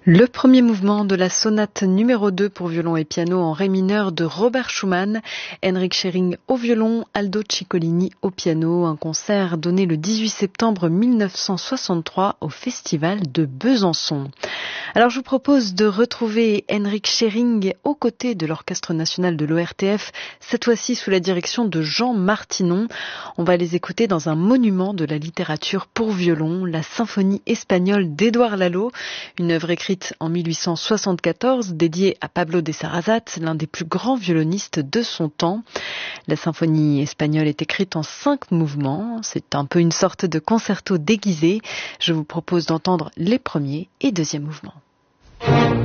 Le premier mouvement de la sonate numéro 2 pour violon et piano en ré mineur de Robert Schumann, Henrik Schering au violon, Aldo Ciccolini au piano, un concert donné le 18 septembre 1963 au Festival de Besançon. Alors je vous propose de retrouver Henrik Schering aux côtés de l'Orchestre national de l'ORTF, cette fois-ci sous la direction de Jean Martinon. On va les écouter dans un monument de la littérature pour violon, la symphonie espagnole d'Édouard Lalo, une œuvre écrite en 1874, dédiée à Pablo de Sarasate, l'un des plus grands violonistes de son temps. La symphonie espagnole est écrite en 5 mouvements. C'est un peu une sorte de concerto déguisé. Je vous propose d'entendre les premiers et deuxièmes mouvements.